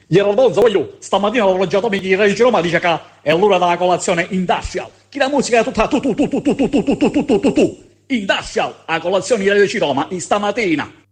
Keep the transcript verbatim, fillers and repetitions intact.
Glielo bonzo, voglio. Stamattina l'ho loggiato di Reggio Roma, dice che è l'ora della colazione industrial. Che la musica è tutta tu tu tu tu tu tu tu tu tu tu tu tu. Industrial, la colazione di Reggio Roma, di stamattina.